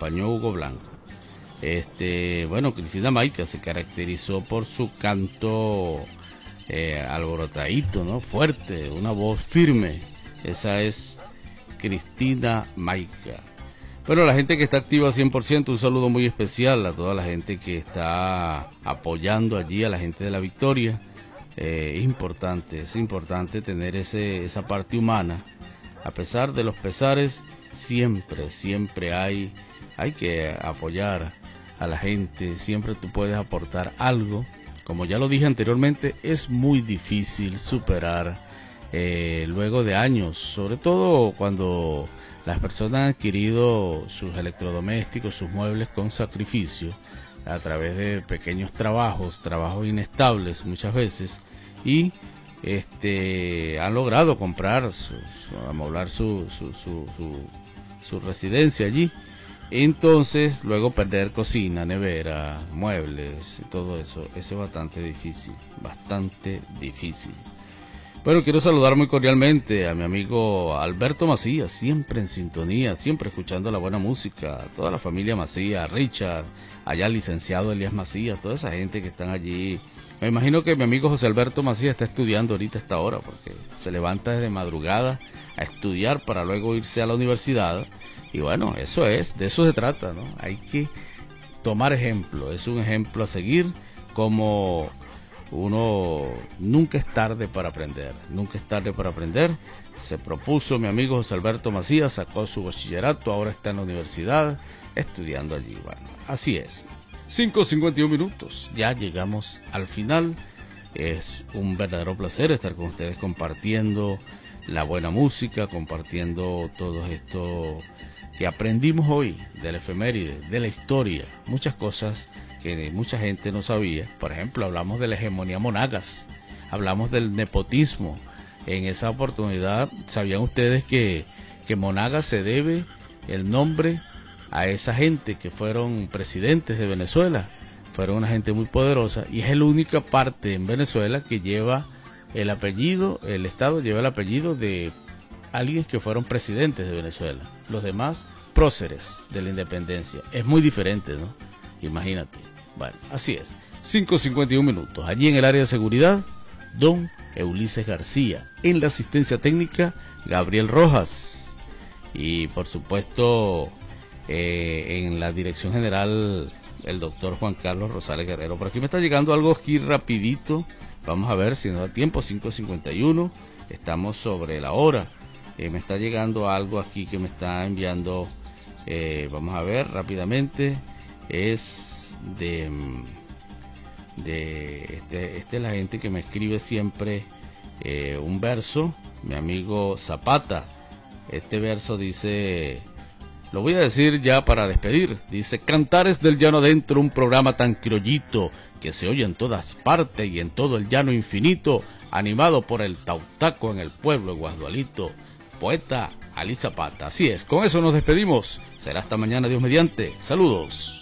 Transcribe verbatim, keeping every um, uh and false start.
acompañó Hugo Blanco. Este, bueno, Cristina Maica se caracterizó por su canto eh, alborotadito, ¿no? Fuerte, una voz firme. Esa es Cristina Maica. Bueno, la gente que está activa cien por ciento, un saludo muy especial a toda la gente que está apoyando allí a la gente de La Victoria. Eh, es importante, es importante tener ese, esa parte humana. A pesar de los pesares, siempre, siempre hay, hay que apoyar a la gente, siempre tú puedes aportar algo. Como ya lo dije anteriormente, es muy difícil superar eh, luego de años, sobre todo cuando las personas han adquirido sus electrodomésticos, sus muebles con sacrificio, a través de pequeños trabajos, trabajos inestables muchas veces, y este han logrado comprar, su, su, amoblar su, su, su, su, su residencia allí. Entonces, luego perder cocina, nevera, muebles, todo eso, eso es bastante difícil, bastante difícil. Bueno, quiero saludar muy cordialmente a mi amigo Alberto Macías, siempre en sintonía, siempre escuchando la buena música, a toda la familia Macías, Richard, allá el licenciado Elías Macías, toda esa gente que están allí. Me imagino que mi amigo José Alberto Macías está estudiando ahorita a esta hora, porque se levanta desde madrugada a estudiar para luego irse a la universidad. Y bueno, eso es, de eso se trata, ¿no? Hay que tomar ejemplo, es un ejemplo a seguir, como uno nunca es tarde para aprender, nunca es tarde para aprender. Se propuso mi amigo José Alberto Macías, sacó su bachillerato, ahora está en la universidad, estudiando allí. Bueno, así es. cinco cincuenta y uno minutos, ya llegamos al final. Es un verdadero placer estar con ustedes compartiendo la buena música, compartiendo todo esto que aprendimos hoy del efeméride, de la historia, muchas cosas que mucha gente no sabía. Por ejemplo, hablamos de la hegemonía Monagas, hablamos del nepotismo. En esa oportunidad, ¿sabían ustedes que, que Monagas se debe el nombre a esa gente que fueron presidentes de Venezuela? Fueron una gente muy poderosa y es la única parte en Venezuela que lleva el apellido, el estado lleva el apellido de alguien que fueron presidentes de Venezuela. Los demás, próceres de la independencia. Es muy diferente, ¿no? Imagínate. Bueno, así es. cinco cincuenta y uno minutos. Allí en el área de seguridad, don Ulises García. En la asistencia técnica, Gabriel Rojas. Y por supuesto, eh, en la dirección general, el doctor Juan Carlos Rosales Guerrero. Por aquí me está llegando algo aquí rapidito. Vamos a ver si nos da tiempo. Cinco cincuenta y uno. Estamos sobre la hora. Eh, me está llegando algo aquí que me está enviando. Eh, vamos a ver rápidamente. Es de, de este, este es la gente que me escribe siempre eh, un verso. Mi amigo Zapata. Este verso dice, lo voy a decir ya para despedir. Dice: Cantares del Llano Adentro, un programa tan criollito que se oye en todas partes y en todo el llano infinito, animado por el tautaco en el pueblo de Guasdualito. Poeta Ali Zapata. Así es, con eso nos despedimos. Será hasta mañana, Dios mediante. Saludos.